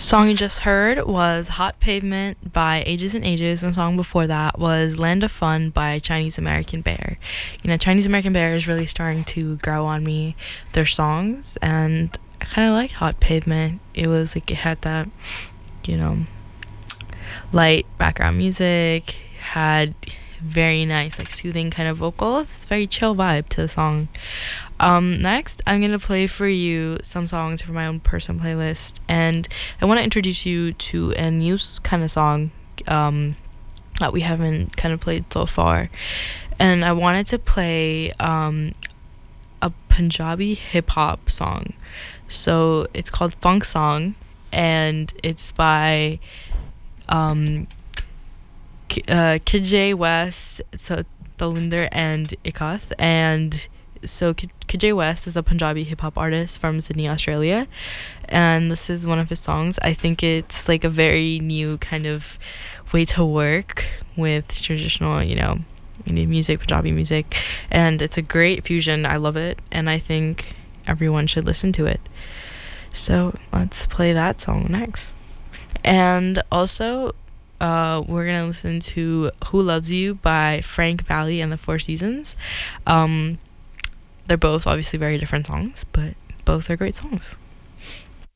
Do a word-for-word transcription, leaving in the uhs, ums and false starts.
Song you just heard was Hot Pavement by Ages and Ages, and the song before that was Land of Fun by Chinese American Bear. You know, Chinese American Bear is really starting to grow on me, their songs, and I kind of like Hot Pavement. It was like it had that, you know, light background music, had very nice, like soothing kind of vocals, very chill vibe to the song. Um, next, I'm gonna play for you some songs from my own personal playlist, and I want to introduce you to a new s- kind of song um, that we haven't kind of played so far. And I wanted to play um, a Punjabi hip hop song. So it's called Funk Song, and it's by um, K- uh, Kid West, so Dalinder and Ikath, and so K- Kid West is a Punjabi hip hop artist from Sydney, Australia, and this is one of his songs. I think it's like a very new kind of way to work with traditional, you know, Indian music, Punjabi music, and it's a great fusion. I love it, and I think everyone should listen to it. So let's play that song next. And also, uh, we're gonna listen to "Who Loves You" by Frank Valli and the Four Seasons. Um, they're both obviously very different songs, but both are great songs.